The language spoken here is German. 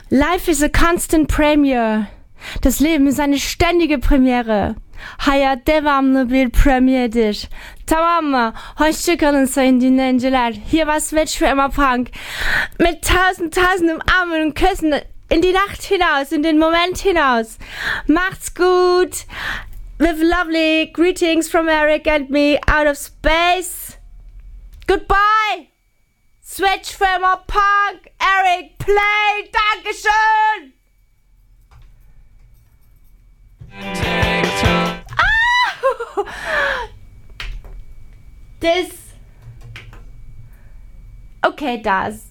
Life is a constant premiere. Das Leben ist eine ständige Premiere. Hayat devamlı bir premierdir. Tamam mı? Hoşçakalın sayın dinleyiciler. Hier war Switch für immer Punk. Mit tausendem Armen und Küssen in die Nacht hinaus, in den Moment hinaus. Macht's gut. With lovely greetings from Eric and me out of space. Goodbye. Switch für immer Punk. Eric, play. Dankeschön. Das. Okay, das.